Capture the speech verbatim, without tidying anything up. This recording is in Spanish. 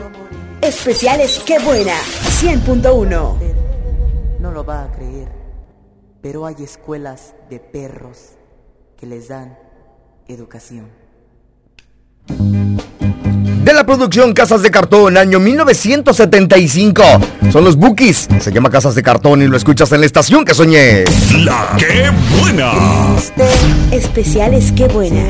Especiales Qué Buena, cien punto uno. No lo va a creer, pero hay escuelas de perros que les dan educación. De la producción Casas de Cartón, año mil novecientos setenta y cinco. Son los Bukis. Se llama Casas de Cartón y lo escuchas en la estación que soñé. La Qué Buena. Especiales Qué Buena.